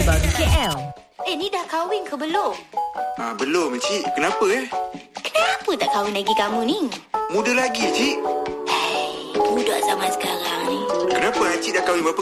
terbaru KL. Ni dah kahwin ke belum? Belum, Cik. Kenapa Kenapa tak kahwin lagi kamu ni? Muda lagi, Cik. Budak zaman sekarang ni. Kenapa Cik dah kahwin berapa